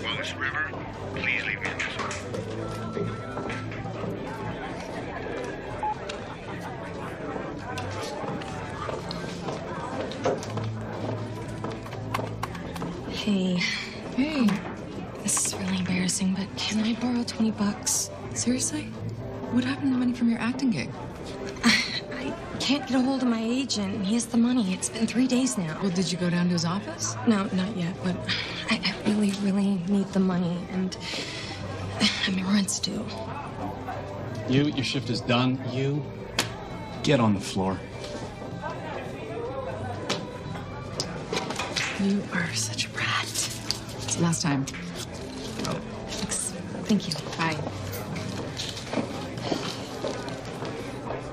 Rose River, please leave me a message. Hey. Hey. This is really embarrassing, but can I borrow $20? Seriously? What happened to the money from your acting gig? I can't get a hold of my agent. He has the money. It's been 3 days now. Well, did you go down to his office? No, not yet, but I really, really need the money, and my rent's due. Your shift is done. You get on the floor. You are such a brat. It's the last time. Thanks. Thank you. Bye.